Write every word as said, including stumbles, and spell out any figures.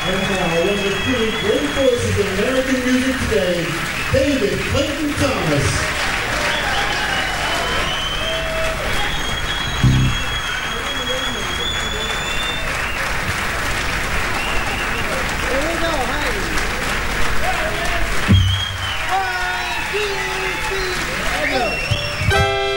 And now, one of the three great voices in American music today, David Clayton Thomas.